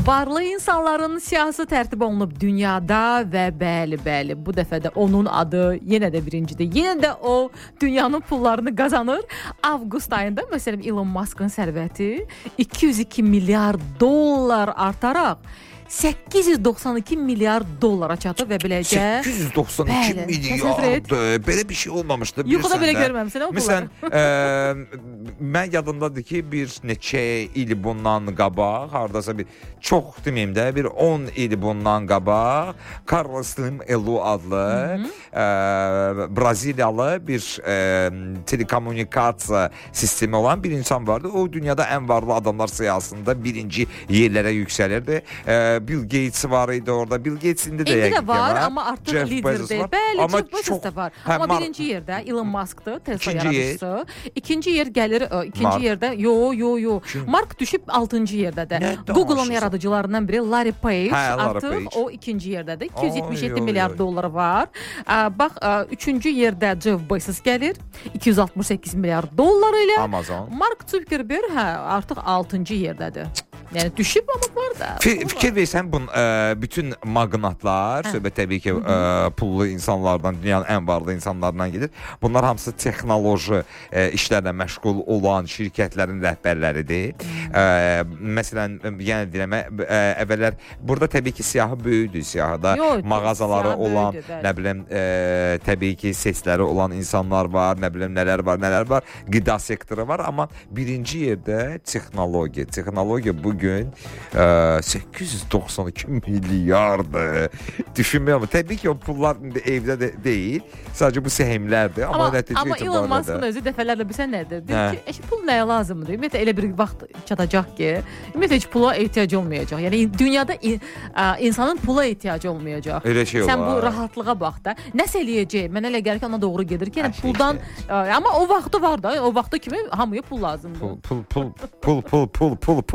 Varlı insanların siyasi tərtib olunub dünyada və bəli, bu dəfə də onun adı yenə də birincidir. Yenə də o dünyanın pullarını qazanır. Avqust ayında məsələn Elon Musk'ın sərvəti 202 milyar dollar artaraq 892 milyar dollara çatıb və beləcə 892 milyardır. Belə bir şey olmamışdı. Yuxuda belə görməmişsən o pulları. Məsələn, mən yadımdadır ki, bir neçə il bundan qabaq, hardasa bir çox deməyim də, bir 10 il bundan qabaq Carlos Slim Elu adlı Braziliyalı bir telekommunikasiya sistemi olan bir insan vardı. O dünyada ən varlı adamlar siyasında birinci yerlərə yüksəlirdi. Bill Gates var idi orada. Bill Gates'in de İndi də var, amma artıq liderdir. Bəli, Jeff Bezos da var. Amma birinci yerdə Elon Musk'dır, Tesla yaradıcısı. İkinci yer gəlir, ikinci yerdə yo. Mark düşüb 6-cı yerdədir. Google'ın yaradıcılarından biri Larry Page. Artıq o ikinci yerdədir. 277 milyar dolları var. Bax, üçüncü yerdə Jeff Bezos gəlir. 268 milyar dollar ilə. Amazon. Mark Zuckerberg artıq 6-cı yerdədir. Yəni düşüb amma var da. Fikir versən bütün magnatlar, söhbət təbii ki pullu insanlardan, dünyanın ən varlı insanlardan gedir. Bunlar hamısı texnoloji işlərlə məşğul olan şirkətlərin rəhbərləridir. Məsələn, yenə deyirəm, əvvəllər burada təbii ki siyahı böyükdür, siyahıda mağazaları olan, nə bilim, təbii ki sesləri olan insanlar var, nə bilim nələr var, qida sektoru var, amma birinci yerdə texnologiya bugün 892 milyardır. Düşünmüyorum. Təbii ki o pullar evdə də deyil. Sadəcə bu səhmlərdir. Amma Elon Musk'ın özü dəfələrlə bilsən nədir? Deyir ki, pul nəyə lazımdır? Ümumiyyətlə elə bir vaxt çatacaq ki, ümumiyyətlə heç pula ehtiyac olmayacaq. Yəni dünyada insanın pula ehtiyacı olmayacaq. Elə şey olar. Sən bu rahatlığa bax da. Nəsə eləyəcək? Mən elə gəlir ki, ona doğru gedir ki, yəni puldan amma o vaxtı var da, o vaxtı kimi hamıya pul lazımdır. Pul.